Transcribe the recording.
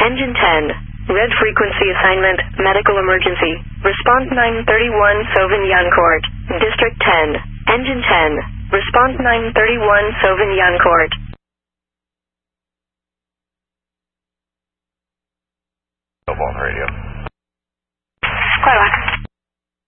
Engine 10. Red frequency assignment, medical emergency. Response 931 Sauvignon-Court. District 10. Engine 10. Response 931 Sauvignon-Court. On radio.